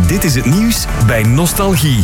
Dit is het nieuws bij Nostalgie.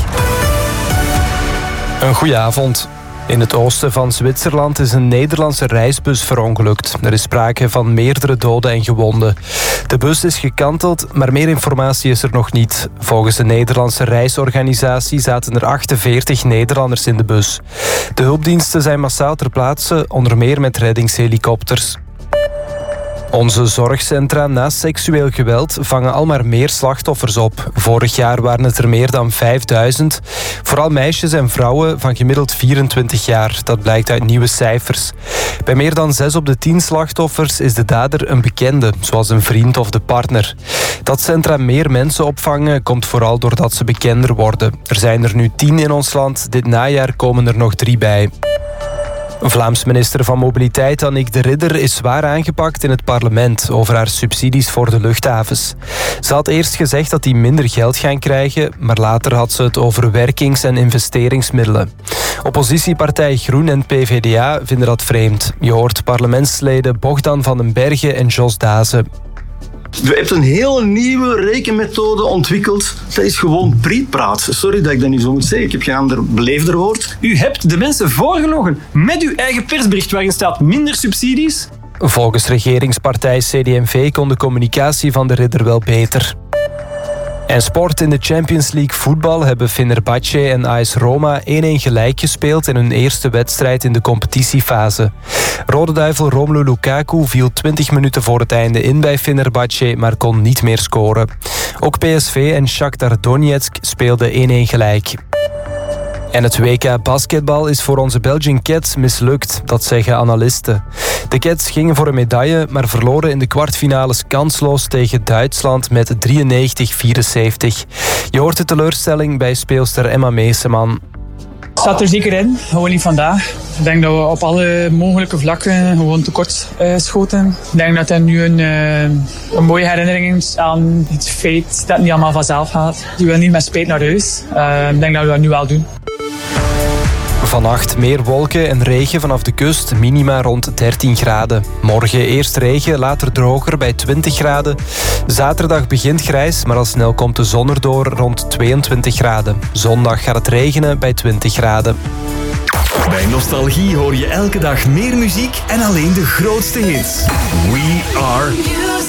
Een goeie avond. In het oosten van Zwitserland is een Nederlandse reisbus verongelukt. Er is sprake van meerdere doden en gewonden. De bus is gekanteld, maar meer informatie is er nog niet. Volgens de Nederlandse reisorganisatie zaten er 48 Nederlanders in de bus. De hulpdiensten zijn massaal ter plaatse, onder meer met reddingshelikopters. Onze zorgcentra naast seksueel geweld vangen al maar meer slachtoffers op. Vorig jaar waren het er meer dan 5000. Vooral meisjes en vrouwen van gemiddeld 24 jaar. Dat blijkt uit nieuwe cijfers. Bij meer dan 6 op de 10 slachtoffers is de dader een bekende, zoals een vriend of de partner. Dat centra meer mensen opvangen komt vooral doordat ze bekender worden. Er zijn er nu 10 in ons land. Dit najaar komen er nog 3 bij. Vlaams minister van Mobiliteit Annick de Ridder is zwaar aangepakt in het parlement over haar subsidies voor de luchthavens. Ze had eerst gezegd dat die minder geld gaan krijgen, maar later had ze het over werkings- en investeringsmiddelen. Oppositiepartij Groen en PvdA vinden dat vreemd. Je hoort parlementsleden Bogdan van den Berge en Jos Dazen. Je hebt een hele nieuwe rekenmethode ontwikkeld. Dat is gewoon prietpraat. Sorry dat ik dat niet zo moet zeggen. Ik heb geen ander beleefder woord. U hebt de mensen voorgelogen met uw eigen persbericht waarin staat minder subsidies. Volgens regeringspartij CD&V kon de communicatie van de Ridder wel beter. En sport. In de Champions League voetbal hebben Fenerbahce en AS Roma 1-1 gelijk gespeeld in hun eerste wedstrijd in de competitiefase. Rode duivel Romelu Lukaku viel 20 minuten voor het einde in bij Fenerbahce, maar kon niet meer scoren. Ook PSV en Shakhtar Donetsk speelden 1-1 gelijk. En het WK basketbal is voor onze Belgian Cats mislukt, dat zeggen analisten. De Cats gingen voor een medaille, maar verloren in de kwartfinales kansloos tegen Duitsland met 93-74. Je hoort de teleurstelling bij speelster Emma Meeseman. Het staat er zeker in, gewoon niet vandaag. Ik denk dat we op alle mogelijke vlakken gewoon tekort schoten. Ik denk dat er nu een mooie herinnering is aan het feit dat het niet allemaal vanzelf gaat. Je wil niet met spijt naar huis. Ik denk dat we dat nu wel doen. Vannacht meer wolken en regen vanaf de kust, minima rond 13 graden. Morgen eerst regen, later droger bij 20 graden. Zaterdag begint grijs, maar al snel komt de zon erdoor rond 22 graden. Zondag gaat het regenen bij 20 graden. Bij Nostalgie hoor je elke dag meer muziek en alleen de grootste hits. We are...